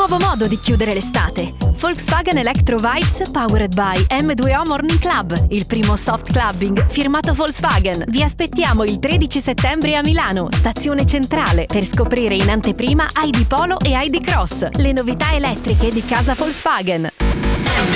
nuovo modo di chiudere l'estate. Volkswagen Electro Vibes powered by M2O Morning Club, il primo soft clubbing firmato Volkswagen. Vi aspettiamo il 13 settembre a Milano, stazione centrale, per scoprire in anteprima ID Polo e ID Cross, le novità elettriche di casa Volkswagen.